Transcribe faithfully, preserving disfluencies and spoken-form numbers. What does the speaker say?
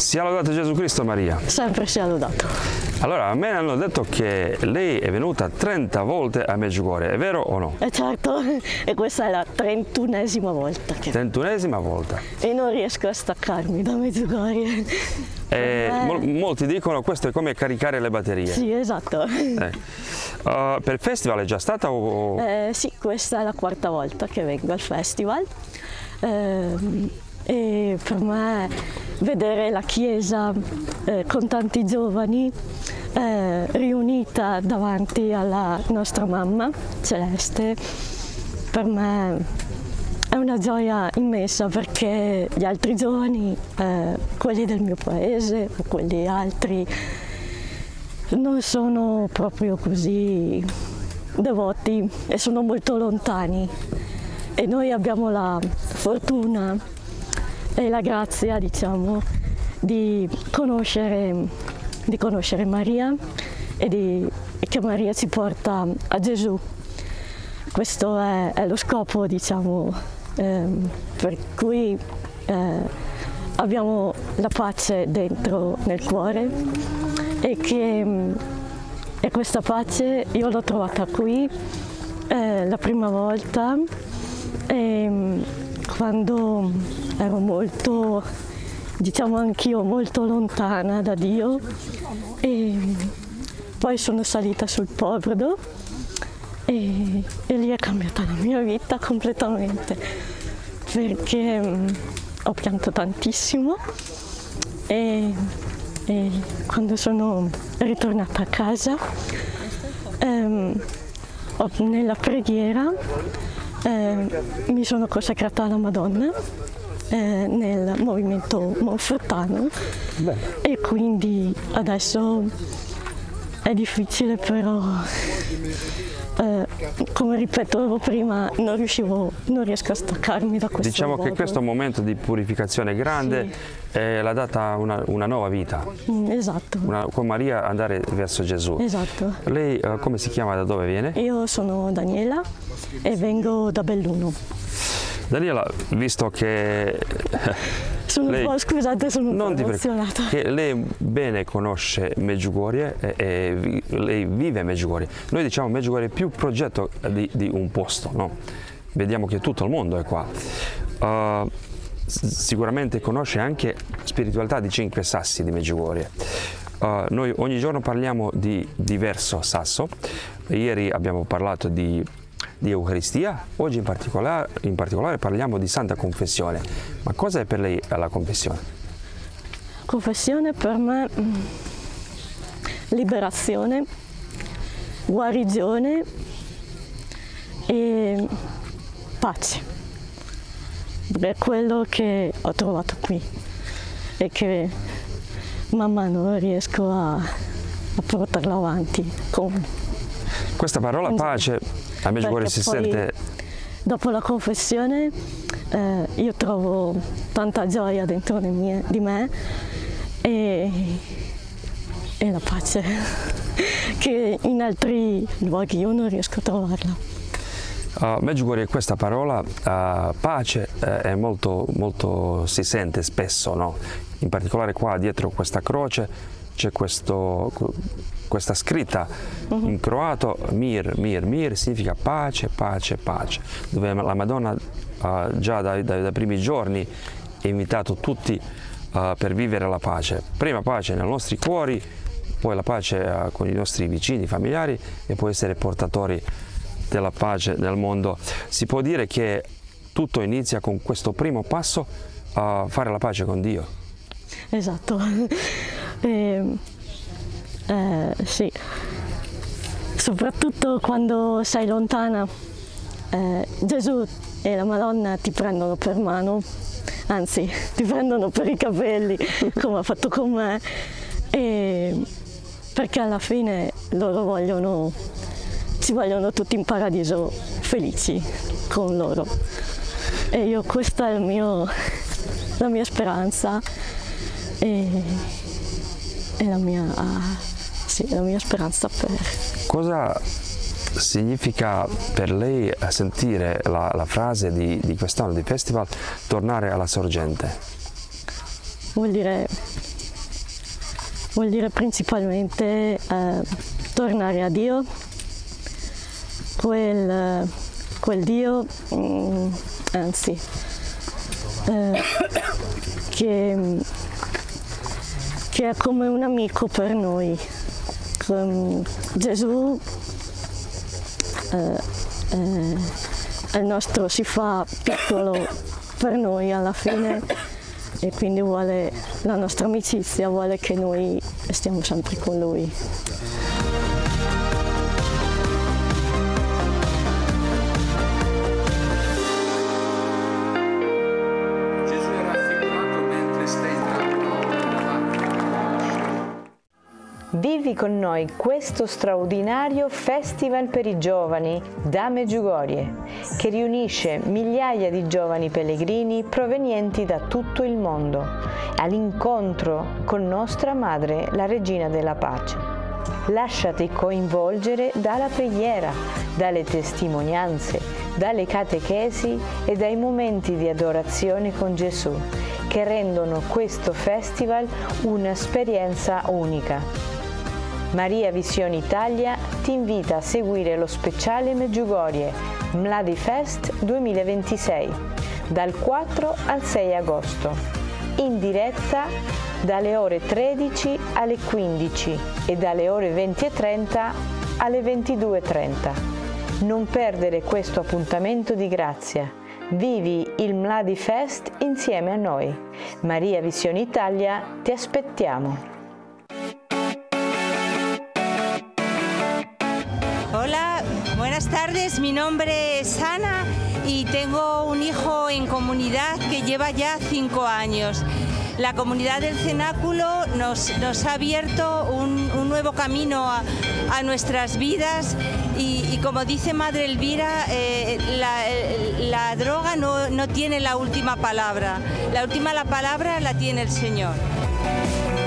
Sia lodato Gesù Cristo, Maria. Sempre sia lodato. Allora, a me hanno detto che lei è venuta trenta volte a Medjugorje, è vero o no? E certo, e questa è la trentunesima volta che... Trentunesima volta. E non riesco a staccarmi da Medjugorje. E mol molti dicono questo è come caricare le batterie. Sì, esatto. Eh. Uh, per il festival è già stata o... Eh, sì, questa è la quarta volta che vengo al festival. Eh, e per me vedere la chiesa eh, con tanti giovani eh, riunita davanti alla nostra mamma Celeste, per me è una gioia immensa, perché gli altri giovani, eh, quelli del mio paese o quelli altri, non sono proprio così devoti e sono molto lontani, e noi abbiamo la fortuna e la grazia, diciamo, di conoscere, di conoscere Maria e di, che Maria ci porta a Gesù. Questo è, è lo scopo, diciamo, ehm, per cui eh, abbiamo la pace dentro nel cuore, e che e questa pace io l'ho trovata qui eh, la prima volta, e, quando ero molto, diciamo anch'io, molto lontana da Dio, e poi sono salita sul Pobredo e, e lì è cambiata la mia vita completamente, perché um, ho pianto tantissimo, e, e quando sono ritornata a casa um, ho, nella preghiera Eh, mi sono consacrata alla Madonna eh, nel movimento monfortano. Beh. E quindi adesso è difficile, però eh, come ripeto prima, non riuscivo, non riesco a staccarmi da questo Diciamo luogo. che questo momento di purificazione grande sì. eh, l'ha data una, una nuova vita. Mm, esatto. Una, con Maria andare verso Gesù. Esatto. Lei eh, come si chiama, da dove viene? Io sono Daniela e vengo da Belluno. Daniela, visto che sono lei, un po', scusate, sono un non po' emozionata. Che lei bene conosce Medjugorje e, e lei vive a Medjugorje. Noi diciamo Medjugorje è più progetto di, di un posto, no? Vediamo che tutto il mondo è qua. Uh, sicuramente conosce anche spiritualità di cinque sassi di Medjugorje. Uh, noi ogni giorno parliamo di diverso sasso. Ieri abbiamo parlato di di Eucaristia, oggi in particolare, in particolare parliamo di Santa Confessione. Ma cosa è per lei la confessione? Confessione per me liberazione, guarigione e pace. È quello che ho trovato qui e che man mano riesco a, a portarlo avanti con questa parola pace. A Medjugorje si sente... Dopo la confessione eh, io trovo tanta gioia dentro di me, di me e, e la pace che in altri luoghi io non riesco a trovarla. Uh, Medjugorje, questa parola uh, pace uh, è molto, molto, si sente spesso, no? In particolare qua dietro questa croce c'è questo... questa scritta uh-huh. in croato, mir, mir, mir, significa pace, pace, pace, dove la Madonna uh, già dai, dai, dai primi giorni ha invitato tutti uh, per vivere la pace. Prima pace nei nostri cuori, poi la pace uh, con i nostri vicini, familiari, e poi essere portatori della pace nel mondo. Si può dire che tutto inizia con questo primo passo, a uh, fare la pace con Dio. Esatto. e... Eh, sì, soprattutto quando sei lontana, eh, Gesù e la Madonna ti prendono per mano, anzi ti prendono per i capelli, come ha fatto con me, e perché alla fine loro vogliono, ci vogliono tutti in paradiso felici con loro. E io, questa è il mio, la mia speranza e, e la mia... Sì, la mia speranza per... Cosa significa per lei sentire la, la frase di, di quest'anno di festival, tornare alla sorgente? Vuol dire vuol dire principalmente eh, tornare a Dio, quel, quel Dio, mm, anzi, eh, che, che è come un amico per noi. Um, Gesù eh, eh, il nostro si fa piccolo per noi alla fine e quindi vuole la nostra amicizia, vuole che noi stiamo sempre con Lui. Gesù è raffigurato mentre stai entrando nella macchina. Vivi con noi questo straordinario Festival per i giovani da Medjugorje, che riunisce migliaia di giovani pellegrini provenienti da tutto il mondo, all'incontro con nostra Madre, la Regina della Pace. Lasciati coinvolgere dalla preghiera, dalle testimonianze, dalle catechesi e dai momenti di adorazione con Gesù, che rendono questo festival un'esperienza unica. Maria Visione Italia ti invita a seguire lo speciale Medjugorje Mladi Fest duemilaventisei dal quattro al sei agosto, in diretta dalle ore tredici alle quindici e dalle ore venti e trenta alle ventidue e trenta. Non perdere questo appuntamento di grazia. Vivi il Mladi Fest insieme a noi. Maria Visione Italia, ti aspettiamo. Hola, buenas tardes, mi nombre es Ana y tengo un hijo en comunidad que lleva ya cinco años. La comunidad del cenáculo nos, nos ha abierto un, un nuevo camino a, a nuestras vidas y, y como dice Madre Elvira, eh, la, la droga no, no tiene la última palabra, la última la palabra la tiene el Señor.